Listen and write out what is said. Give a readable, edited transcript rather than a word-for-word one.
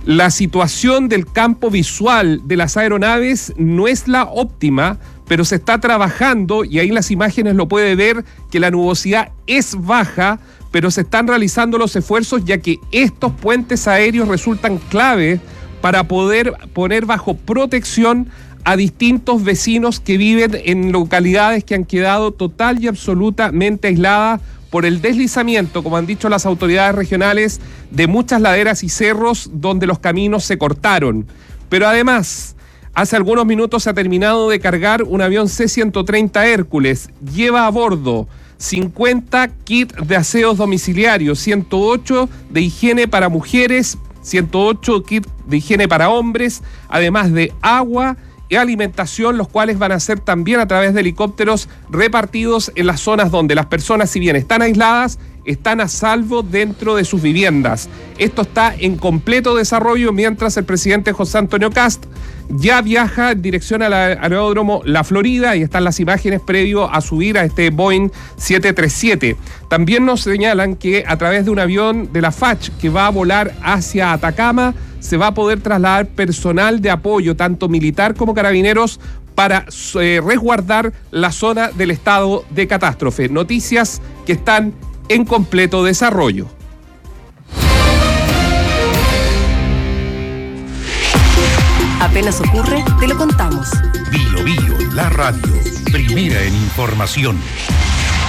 La situación del campo visual de las aeronaves no es la óptima, pero se está trabajando, y ahí en las imágenes lo puede ver, que la nubosidad es baja, pero se están realizando los esfuerzos, ya que estos puentes aéreos resultan clave para poder poner bajo protección a distintos vecinos que viven en localidades que han quedado total y absolutamente aisladas por el deslizamiento, como han dicho las autoridades regionales, de muchas laderas y cerros donde los caminos se cortaron. Pero además, hace algunos minutos se ha terminado de cargar un avión C-130 Hércules. Lleva a bordo 50 kits de aseos domiciliarios, 108 de higiene para mujeres, 108 kits de higiene para hombres, además de agua y alimentación, los cuales van a ser también a través de helicópteros repartidos en las zonas donde las personas, si bien están aisladas, están a salvo dentro de sus viviendas. Esto está en completo desarrollo, mientras el presidente José Antonio Kast ya viaja en dirección al aeródromo La Florida, y están las imágenes previo a subir a este Boeing 737. También nos señalan que a través de un avión de la FACH que va a volar hacia Atacama, se va a poder trasladar personal de apoyo, tanto militar como carabineros, para resguardar la zona del estado de catástrofe. Noticias que están en completo desarrollo. Apenas ocurre, te lo contamos. Bio Bio, la radio, primera en información.